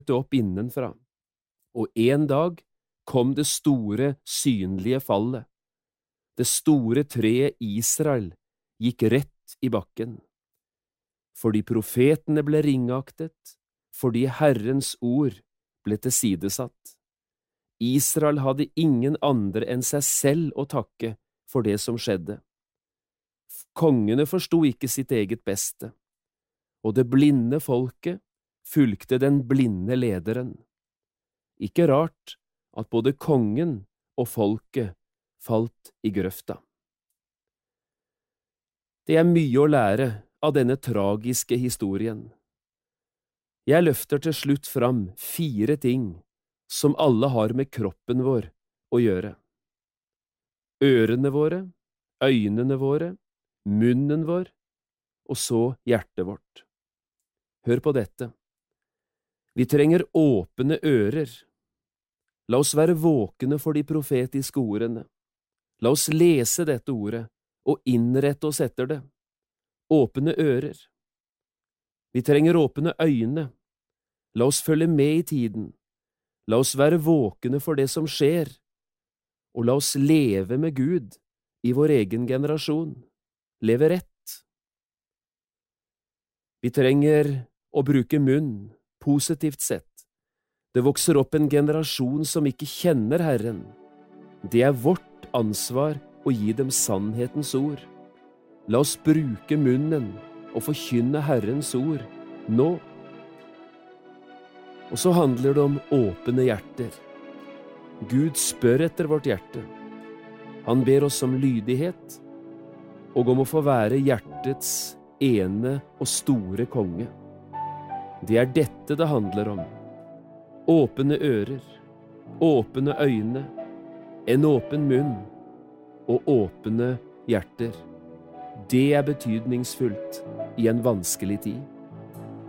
opp innenfra, og en dag kom det store, synlige fallet. Det store treet Israel gikk rett i bakken. Fordi profetene ble ringaktet, fordi Herrens ord ble tilsidesatt. Israel hadde ingen andre enn seg selv å takke for det som skjedde. Kongene forsto ikke sitt eget beste, og det blinde folket fulgte den blinde lederen. Ikke rart at både kongen og folket falt i grøfta. Det er mye å lære av denne tragiske historien. Jeg løfter til slutt fram 4 ting som alle har med kroppen vår å gjøre. Ørene våre, øynene våre, munnen vår, og så hjertet vårt. Hør på dette. Vi trenger åpne ører. La oss være våkne for de profetiske ordene. La oss lese dette ordet og innrette oss etter det. Åpne ører. Vi trenger åpne øyne. La oss følge med i tiden. La oss være våkne for det som skjer, og la oss leve med Gud i vår egen generasjon. Leve rett. Vi trenger å bruke munn, positivt sett. Det vokser opp en generasjon som ikke kjenner Herren. Det er vårt ansvar å gi dem sannhetens ord. La oss bruke munnen og forkynne Herrens ord nå. Og så handler det om åpne hjerter. Gud spør etter vårt hjerte. Han ber oss om lydighet, og om å få være hjertets ene og store konge. Det er dette det handler om. Åpne ører, åpne øyne, en åpen munn og åpne hjerter. Det er betydningsfullt i en vanskelig tid.